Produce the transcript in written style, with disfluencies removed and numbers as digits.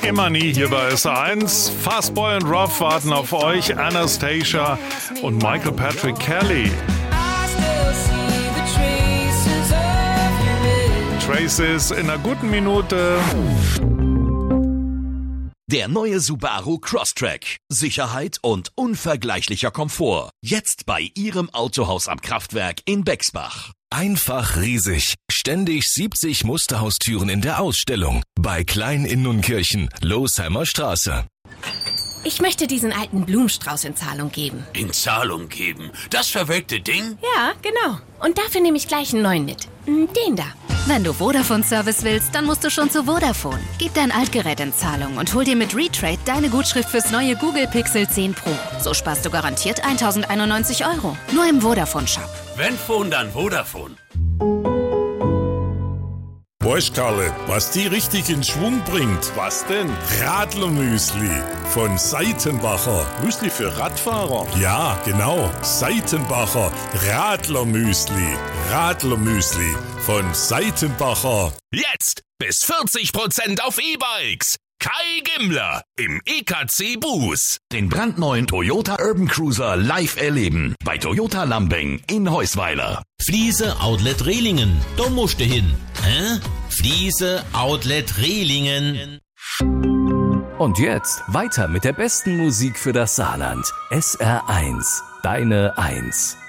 immer nie hier bei SA1. Fastboy und Ruff warten auf euch, Anastasia und Michael Patrick Kelly. Traces in einer guten Minute. Der neue Subaru Crosstrek. Sicherheit und unvergleichlicher Komfort. Jetzt bei Ihrem Autohaus am Kraftwerk in Bexbach. Einfach riesig. Ständig 70 Musterhaustüren in der Ausstellung. Bei Klein in Nunkirchen, Losheimer Straße. Ich möchte diesen alten Blumenstrauß in Zahlung geben. In Zahlung geben? Das verwelkte Ding? Ja, genau. Und dafür nehme ich gleich einen neuen mit. Den da. Wenn du Vodafone-Service willst, dann musst du schon zu Vodafone. Gib dein Altgerät in Zahlung und hol dir mit Retrade deine Gutschrift fürs neue Google Pixel 10 Pro. So sparst du garantiert 1.091 €. Nur im Vodafone-Shop. Wenn Phone, dann Vodafone. Weißt Karle, was die richtig in Schwung bringt? Was denn? Radlermüsli von Seitenbacher. Müsli für Radfahrer. Ja, genau. Seitenbacher Radlermüsli. Radlermüsli von Seitenbacher. Jetzt bis 40% auf E-Bikes. Kai Gimmler im EKC Buß. Den brandneuen Toyota Urban Cruiser live erleben. Bei Toyota Lambing in Heusweiler. Fliese Outlet Rehlingen. Da musst du hin. Hä? Fliese Outlet Rehlingen. Und jetzt weiter mit der besten Musik für das Saarland. SR1, deine 1.